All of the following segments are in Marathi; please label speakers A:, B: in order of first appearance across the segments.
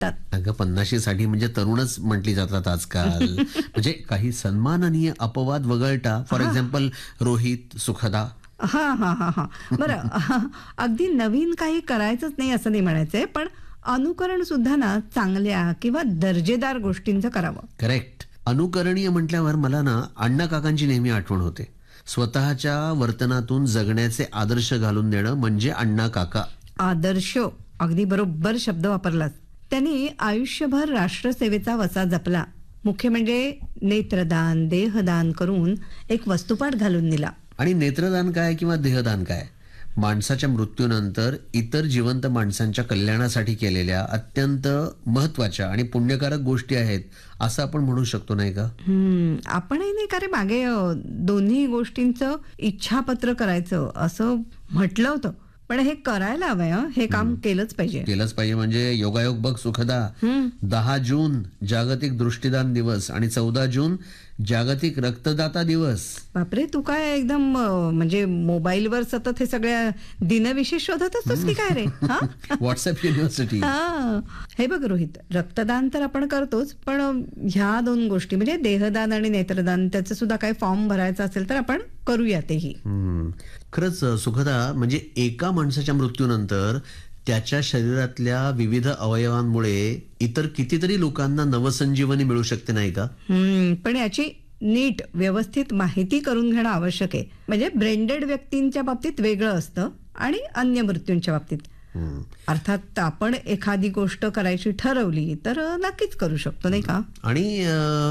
A: वाटतात.
B: अगं 50-60 म्हणजे तरुणच म्हटली जातात आजकाल. म्हणजे काही सन्माननीय अपवाद वगळता, फॉर एक्झाम्पल रोहित, सुखदा.
A: हा हा हा हा बरं. अगदी नवीन काही करायचंच नाही असं नाही म्हणायचंय, पण अनुकरण सुद्धा ना चांगल्या किंवा दर्जेदार गोष्टींचं करावं.
B: करेक्ट. अनुकरणीय म्हटल्यावर मला ना अण्णा काकांची नेहमी आठवण होते. स्वतःच्या वर्तनातून जगण्याचे आदर्श घालून देणं म्हणजे अण्णा काका.
A: आदर्श, अगदी बरोबर शब्द वापरलास. त्यांनी आयुष्यभर राष्ट्रसेवेचा वसा जपला. मुख्य म्हणजे नेत्रदान, देहदान करून एक वस्तुपाठ घालून दिला.
B: आणि नेत्रदान काय किंवा देहदान काय, माणसाच्या मृत्यूनंतर इतर जिवंत माणसांच्या कल्याणासाठी केलेल्या अत्यंत महत्वाच्या आणि पुण्यकारक गोष्टी आहेत असं आपण म्हणू शकतो, नाही का?
A: आपणही नाही का रे मागे दोन्ही गोष्टींचं इच्छापत्र करायचं असं म्हटलं होतं, पण हे करायला हवंय. हे काम केलंच पाहिजे.
B: म्हणजे योगायोग बघ सुखदा. 10 जून जागतिक दृष्टिदान दिवस आणि 14 जून जागतिक रक्तदाता दिवस.
A: बापरे, तू काय एकदम म्हणजे मोबाईलवर सतत हे सगळ्या दिनविशेष शोधत असतोस की काय रे?
B: WhatsApp university.
A: हे बघ रोहित, रक्तदान तर आपण करतोच, पण ह्या 2 गोष्टी म्हणजे देहदान आणि नेत्रदान, त्याचं सुद्धा काही फॉर्म भरायचा असेल तर आपण करूया तेही.
B: खरंच सुखदा, म्हणजे एका माणसाच्या मृत्यूनंतर त्याच्या शरीरातल्या विविध अवयवांमुळे इतर कितीतरी लोकांना नवसंजीवनी मिळू शकते, नाही का?
A: पण याची नीट व्यवस्थित माहिती करून घेणं आवश्यक आहे. म्हणजे ब्रेंडेड व्यक्तींच्या बाबतीत वेगळं असतं आणि अन्य मृत्यूंच्या बाबतीत. अर्थात आपण एखादी गोष्ट करायची ठरवली तर नक्कीच करू शकतो, नाही का?
B: आणि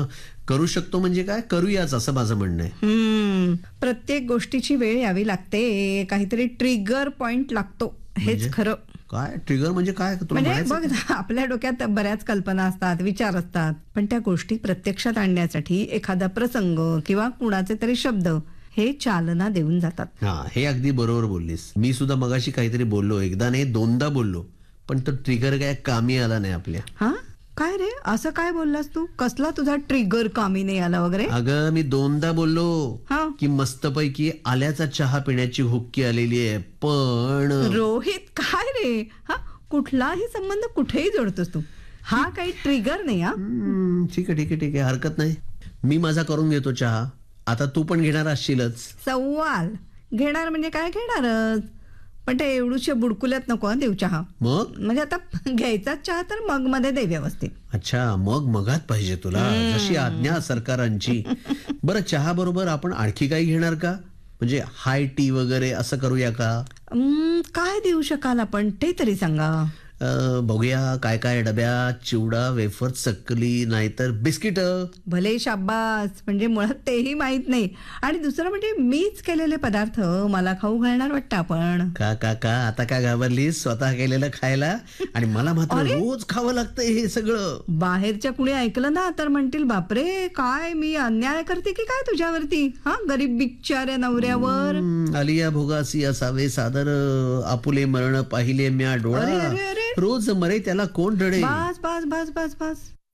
B: करू शकतो म्हणजे काय, करूयाच असं माझं म्हणणं आहे.
A: प्रत्येक गोष्टीची वेळ यावी लागते, काहीतरी ट्रिगर पॉइंट लागतो, हेच खरं.
B: काय ट्रिगर म्हणजे काय?
A: म्हणजे बघ ना, आपल्या डोक्यात बऱ्याच कल्पना असतात, विचार असतात, पण त्या गोष्टी प्रत्यक्षात आणण्यासाठी एखादा प्रसंग किंवा कुणाचे तरी शब्द हे चालना देऊन जातात.
B: हे अगदी बरोबर बोललीस. मी सुद्धा मगाशी काहीतरी बोललो, एकदा नाही 2दा बोललो, पण तो ट्रिगर काय कामी आला नाही आपल्या.
A: काय रे, असं काय बोललास तू? कसला तुझा ट्रिगर कामी नाही आला वगैरे?
B: अगं मी 2दा बोललो की मस्तपैकी आल्याचा चहा पिण्याची हुक्की आलेली आहे, पण
A: रोहित काय रे, कुठलाही संबंध कुठेही जोडतोस तू. हा काही ट्रिगर नाही.
B: ठीक आहे, हरकत नाही. मी माझा करून घेतो चहा. आता तू पण घेणार असशीलच.
A: सवाल घेणार म्हणजे काय घेणारच, पण ते एवढूशे बुडकुल्यात नको देऊ चहा.
B: मग
A: म्हणजे आता घ्यायचा चहा तर मग मध्ये दे व्यवस्थित.
B: अच्छा, मगात पाहिजे तुला, जशी आज्ञा सरकारांची. बरं, चहा बरोबर आपण आणखी काही घेणार का? म्हणजे हाय टी वगैरे असं करूया का?
A: काय देऊ शकाल आपण ते तरी सांगा.
B: बघूया काय काय डब्यात, चिवडा, वेफर, चकली, नाहीतर बिस्किट.
A: भले शाब्बास, म्हणजे मुळात तेही माहित नाही. आणि दुसरं म्हणजे मीच केलेले पदार्थ मला खाऊ घालणार वाटतं आपण.
B: का आता काय घाबरलीस स्वतः केलेलं खायला? आणि मला मात्र रोज खावं लागतं हे सगळं.
A: बाहेरच्या कुणी ऐकलं ना तर म्हणतील, बापरे काय मी अन्याय करते की काय तुझ्यावरती, गरीब बिचाऱ्या नवऱ्यावर.
B: आलिया भोगासी असावे सादर, आपुले मरण पाहिले म्या डोळा, रोज मरे त्याला कोण रडे.
A: बस बस बस बस बस.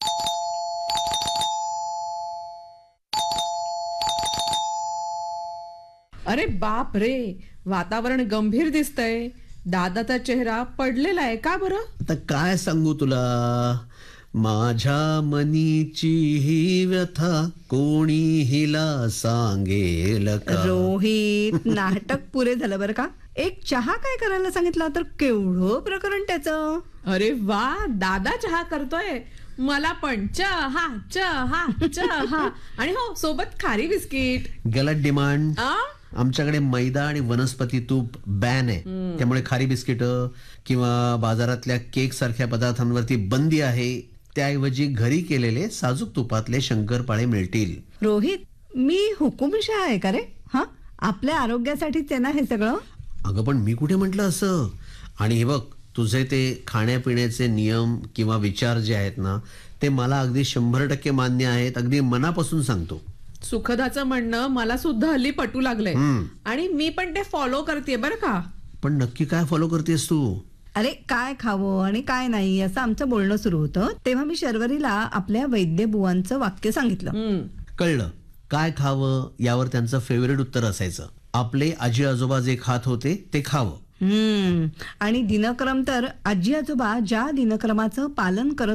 C: अरे बाप रे, वातावरण गंभीर दिसतंय. दादाचा चेहरा पडलेला आहे का बरं?
B: आता काय सांगू तुला, माझ्या मनीची ही व्यथा कोणी हिला सांगेल का?
A: रोहित, नाटक पुरे झालं बरं का. एक चहा काय करायला सांगितलं तर केवढं प्रकरण त्याचं.
C: अरे वा, दादा चहा करतोय. मला पण चहा चहा चहा, आणि हो सोबत खारी बिस्किट.
B: गलत डिमांड. आमच्याकडे मैदा आणि वनस्पती तूप बॅन आहे, त्यामुळे खारी बिस्किट किंवा बाजारातल्या केक सारख्या पदार्थांवरती बंदी आहे. त्याऐवजी घरी केलेले साजूक तुपातले शंकरपाळे मिळतील.
A: रोहित, मी हुकुमशाह आहे का रे? आपल्या आरोग्यासाठीच आहे ना हे सगळं.
B: अगं पण मी कुठे म्हटलं असं. आणि हे बघ, तुझे ते खाण्यापिण्याचे नियम किंवा विचार जे आहेत ना, ते मला अगदी 100% मान्य आहेत. अगदी मनापासून सांगतो.
C: सुखदाचं म्हणणं मला सुद्धा हल्ली पटू लागलंय, आणि मी पण ते फॉलो करते बरं का.
B: पण नक्की काय फॉलो करतेस तू?
A: अरे काय खावं आणि काय नाही असं आमचं बोलणं सुरू होतं, तेव्हा मी शर्वरीला आपल्या वैद्यबुवांचं वाक्य सांगितलं.
B: कळलं. काय खावं यावर त्यांचं फेवरेट उत्तर असायचं, आपले आजी आजोबा जे खात होते ते खावं.
A: आणि दिनक्रम तर आजी आजोबा ज्या दिनक्रमाचं पालन करत